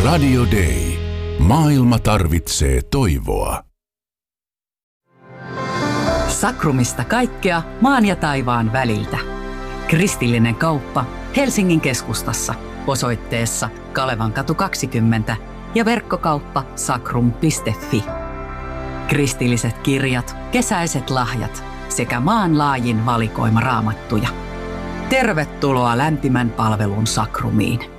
Radio Day. Maailma tarvitsee toivoa. Sakrumista kaikkea maan ja taivaan väliltä. Kristillinen kauppa Helsingin keskustassa osoitteessa Kalevankatu 20 ja verkkokauppa sakrum.fi. Kristilliset kirjat, kesäiset lahjat sekä maanlaajin valikoima raamattuja. Tervetuloa lämpimän palvelun Sakrumiin.